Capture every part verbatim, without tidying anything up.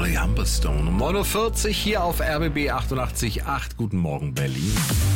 Molly Humberstone. Um neun Uhr vierzig hier auf R B B achtundachtzig Komma acht. Guten Morgen, Berlin.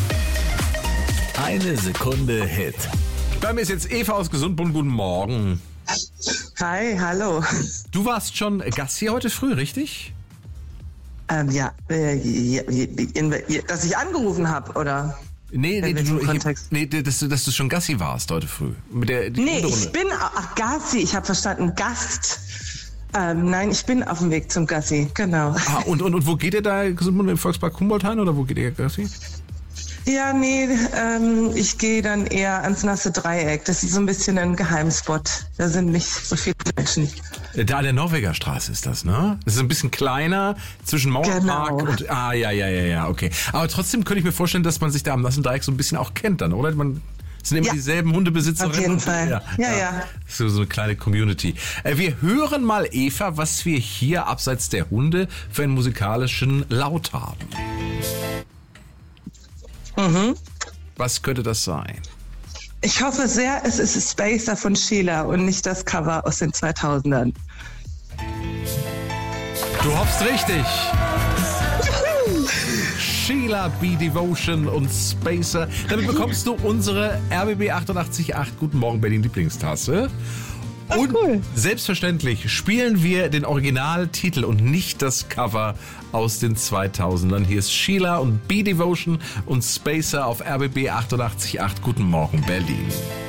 Eine Sekunde Hit. Bei mir ist jetzt Eva aus Gesundbrunnen. Guten Morgen. Hi, hallo. Du warst schon Gassi heute früh, richtig? Ähm, ja, äh, ja, ja, dass ich angerufen habe, oder? Nee, nee, du, ich, nee dass, du, dass du schon Gassi warst heute früh. Mit der, die nee, Runde. ich bin, ach, Gassi, ich habe verstanden, Gast. Ähm, nein, ich bin auf dem Weg zum Gassi, genau. Ah, und, und, und wo geht ihr da? Gesundbrunnen im Volkspark Humboldt-Hain oder wo geht ihr Gassi? Ja, nee, ähm, ich gehe dann eher ans nasse Dreieck. Das ist so ein bisschen ein Geheimspot. Da sind nicht so viele Menschen. Da an der Norwegerstraße ist das, ne? Das ist ein bisschen kleiner zwischen Mauerpark Genau. und... Ah, ja, ja, ja, ja, okay. Aber trotzdem könnte ich mir vorstellen, dass man sich da am nassen Dreieck so ein bisschen auch kennt dann, oder? Man es sind immer Ja. dieselben Hundebesitzerinnen. Auf jeden Fall. Ja, Ja, ja. ja. So, so eine kleine Community. Äh, wir hören mal, Eva, was wir hier abseits der Hunde für einen musikalischen Laut haben. Mhm. Was könnte das sein? Ich hoffe sehr, es ist Spacer von Sheila und nicht das Cover aus den zweitausendern. Du hoffst richtig. Sheila B. Devotion und Spacer. Damit bekommst du unsere R B B achtundachtzig Komma acht Guten Morgen Berlin Lieblingstasse. Und cool. Selbstverständlich spielen wir den Originaltitel und nicht das Cover aus den zweitausendern. Hier ist Sheila und B. Devotion und Spacer auf R B B achtundachtzig Komma acht Guten Morgen Berlin.